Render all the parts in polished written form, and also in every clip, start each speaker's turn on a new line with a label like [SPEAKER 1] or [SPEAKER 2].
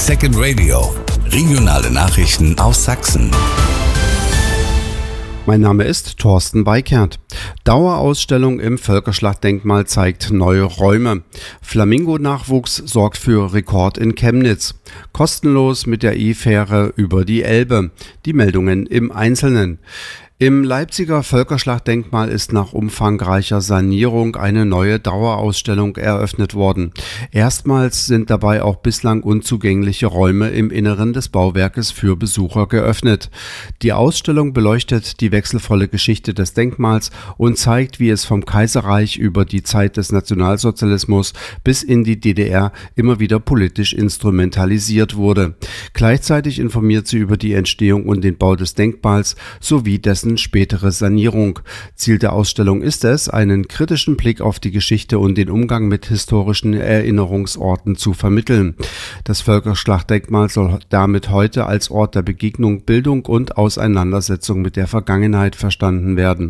[SPEAKER 1] Second Radio. Regionale Nachrichten aus Sachsen.
[SPEAKER 2] Mein Name ist Thorsten Weikert. Dauerausstellung im Völkerschlachtdenkmal zeigt neue Räume. Flamingo-Nachwuchs sorgt für Rekord in Chemnitz. Kostenlos mit der E-Fähre über die Elbe. Die Meldungen im Einzelnen. Im Leipziger Völkerschlachtdenkmal ist nach umfangreicher Sanierung eine neue Dauerausstellung eröffnet worden. Erstmals sind dabei auch bislang unzugängliche Räume im Inneren des Bauwerkes für Besucher geöffnet. Die Ausstellung beleuchtet die wechselvolle Geschichte des Denkmals und zeigt, wie es vom Kaiserreich über die Zeit des Nationalsozialismus bis in die DDR immer wieder politisch instrumentalisiert wurde. Gleichzeitig informiert sie über die Entstehung und den Bau des Denkmals sowie dessen spätere Sanierung. Ziel der Ausstellung ist es, einen kritischen Blick auf die Geschichte und den Umgang mit historischen Erinnerungsorten zu vermitteln. Das Völkerschlachtdenkmal soll damit heute als Ort der Begegnung, Bildung und Auseinandersetzung mit der Vergangenheit verstanden werden.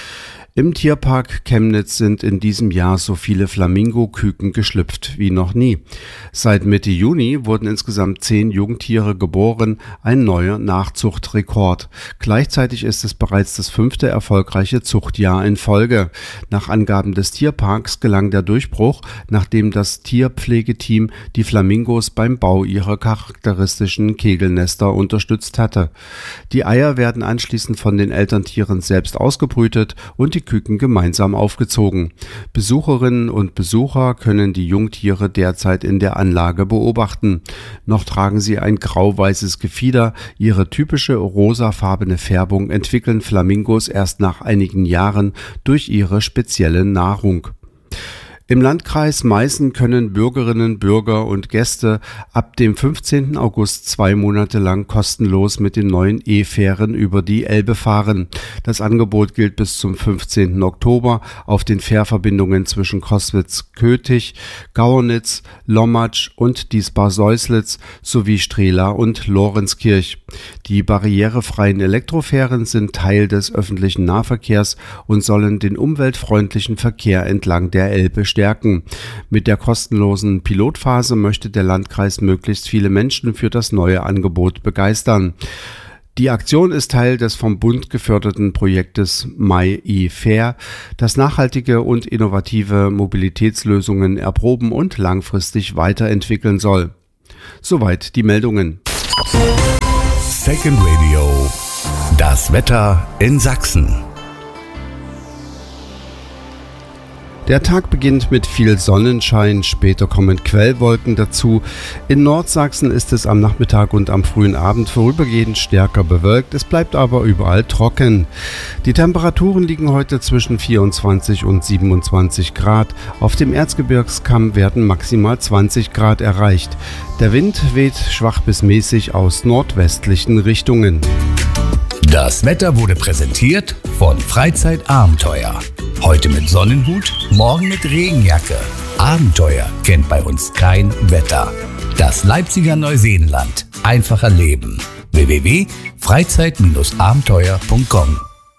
[SPEAKER 2] Im Tierpark Chemnitz sind in diesem Jahr so viele Flamingo-Küken geschlüpft wie noch nie. Seit Mitte Juni wurden insgesamt 10 Jungtiere geboren, ein neuer Nachzuchtrekord. Gleichzeitig ist es bereits das 5. erfolgreiche Zuchtjahr in Folge. Nach Angaben des Tierparks gelang der Durchbruch, nachdem das Tierpflegeteam die Flamingos beim Bau ihrer charakteristischen Kegelnester unterstützt hatte. Die Eier werden anschließend von den Elterntieren selbst ausgebrütet und die Küken gemeinsam aufgezogen. Besucherinnen und Besucher können die Jungtiere derzeit in der Anlage beobachten. Noch tragen sie ein grau-weißes Gefieder. Ihre typische rosafarbene Färbung entwickeln Flamingos erst nach einigen Jahren durch ihre spezielle Nahrung. Im Landkreis Meißen können Bürgerinnen, Bürger und Gäste ab dem 15. August 2 Monate lang kostenlos mit den neuen E-Fähren über die Elbe fahren. Das Angebot gilt bis zum 15. Oktober auf den Fährverbindungen zwischen Coswitz-Kötig, Gauernitz, Lommatsch und Diesbar-Seuslitz sowie Strehla und Lorenzkirch. Die barrierefreien Elektrofähren sind Teil des öffentlichen Nahverkehrs und sollen den umweltfreundlichen Verkehr entlang der Elbe stärken. Mit der kostenlosen Pilotphase möchte der Landkreis möglichst viele Menschen für das neue Angebot begeistern. Die Aktion ist Teil des vom Bund geförderten Projektes MyEFair, das nachhaltige und innovative Mobilitätslösungen erproben und langfristig weiterentwickeln soll. Soweit die Meldungen.
[SPEAKER 1] Second Radio. Das Wetter in Sachsen.
[SPEAKER 2] Der Tag beginnt mit viel Sonnenschein, später kommen Quellwolken dazu. In Nordsachsen ist es am Nachmittag und am frühen Abend vorübergehend stärker bewölkt, es bleibt aber überall trocken. Die Temperaturen liegen heute zwischen 24 und 27 Grad. Auf dem Erzgebirgskamm werden maximal 20 Grad erreicht. Der Wind weht schwach bis mäßig aus nordwestlichen Richtungen.
[SPEAKER 1] Das Wetter wurde präsentiert von Freizeitabenteuer. Heute mit Sonnenhut, morgen mit Regenjacke. Abenteuer kennt bei uns kein Wetter. Das Leipziger Neuseenland. Einfacher Leben. www.freizeit-abenteuer.com.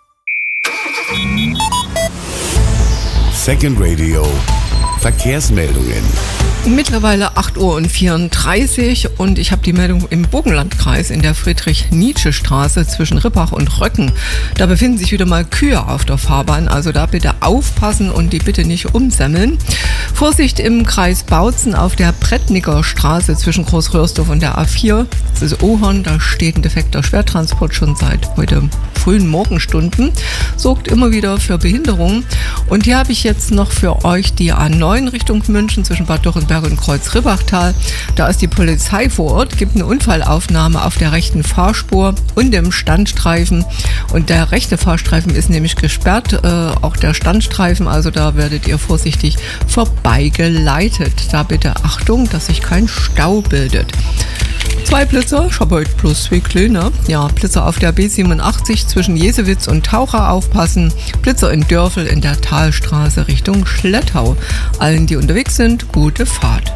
[SPEAKER 1] Second Radio. Verkehrsmeldungen.
[SPEAKER 3] Mittlerweile 8:34 Uhr und ich habe die Meldung im Burgenlandkreis in der Friedrich-Nietzsche-Straße zwischen Rippach und Röcken. Da befinden sich wieder mal Kühe auf der Fahrbahn, also da bitte aufpassen und die bitte nicht umsemmeln. Vorsicht im Kreis Bautzen auf der Brettnicker Straße zwischen Großröhrsdorf und der A4. Das ist Ohorn, da steht ein defekter Schwertransport schon seit heute frühen Morgenstunden. Sorgt immer wieder für Behinderungen. Und hier habe ich jetzt noch für euch die A9 Richtung München zwischen Bad Dürrenberg und Kreuz-Ribbachtal. Da ist die Polizei vor Ort, gibt eine Unfallaufnahme auf der rechten Fahrspur und im Standstreifen. Und der rechte Fahrstreifen ist nämlich gesperrt, auch der Standstreifen, also da werdet ihr vorsichtig vorbeigeleitet. Da bitte Achtung, dass sich kein Stau bildet. 2 Blitzer, ich habe heute plus 2 kleine. Ja, Blitzer auf der B87 zwischen Jesewitz und Taucher aufpassen. Blitzer in Dörfel in der Talstraße Richtung Schlettau. Allen, die unterwegs sind, gute Fahrt.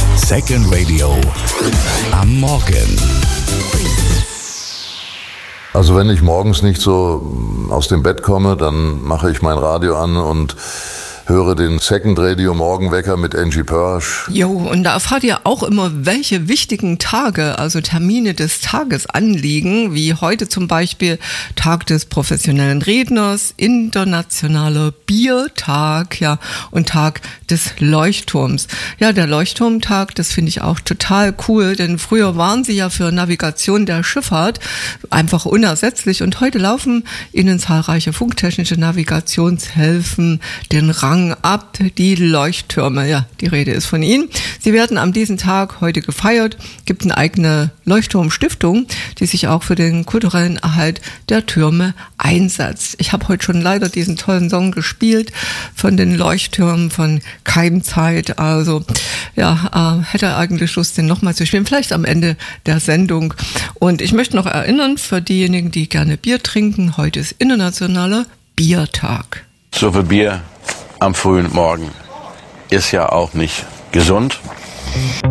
[SPEAKER 1] Second Radio. Am Morgen.
[SPEAKER 4] Also wenn ich morgens nicht so aus dem Bett komme, dann mache ich mein Radio an und höre den Second Radio Morgenwecker mit Angie Pörsch.
[SPEAKER 3] Jo, und da erfahrt ihr auch immer, welche wichtigen Tage, also Termine des Tages anliegen, wie heute zum Beispiel Tag des professionellen Redners, internationaler Biertag, ja, und Tag des Leuchtturms. Ja, der Leuchtturmtag, das finde ich auch total cool, denn früher waren sie ja für Navigation der Schifffahrt einfach unersetzlich und heute laufen ihnen zahlreiche funktechnische Navigationshilfen den Rang ab, die Leuchttürme. Ja, die Rede ist von ihnen. Sie werden an diesem Tag heute gefeiert. Gibt eine eigene Leuchtturmstiftung, die sich auch für den kulturellen Erhalt der Türme einsetzt. Ich habe heute schon leider diesen tollen Song gespielt von den Leuchttürmen von Keimzeit. Also ja, hätte eigentlich Lust, den nochmal zu spielen. Vielleicht am Ende der Sendung. Und ich möchte noch erinnern, für diejenigen, die gerne Bier trinken, heute ist internationaler Biertag.
[SPEAKER 5] So viel Bier am frühen Morgen ist ja auch nicht gesund.